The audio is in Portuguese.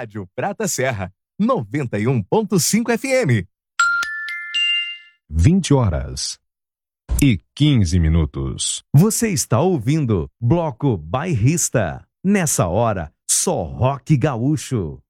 Rádio Prata Serra, 91.5 FM. 20h15. Você está ouvindo Bloco Bairrista. Nessa hora, só rock gaúcho.